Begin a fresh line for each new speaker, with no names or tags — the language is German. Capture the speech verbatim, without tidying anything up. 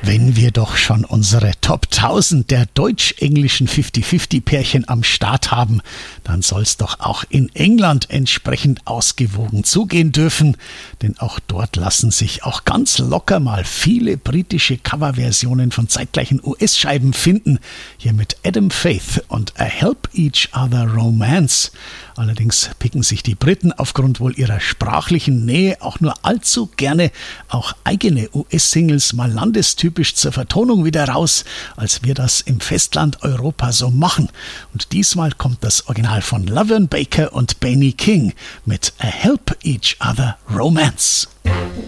Wenn wir doch schon unsere Top tausend der deutsch-englischen fünfzig fünfzig Pärchen am Start haben, dann soll es doch auch in England entsprechend ausgewogen zugehen dürfen, denn auch dort lassen sich auch ganz locker mal viele britische Coverversionen von zeitgleichen U S-Scheiben finden, hier mit Adam Faith und A Help Each Other Romance. Allerdings picken sich die Briten aufgrund wohl ihrer sprachlichen Nähe auch nur allzu gerne auch eigene U S-Singles mal landestypisch zur Vertonung wieder raus, als wir das im Festland Europa so machen. Und diesmal kommt das Original von Laverne Baker und Benny King mit A Help Each Other Romance.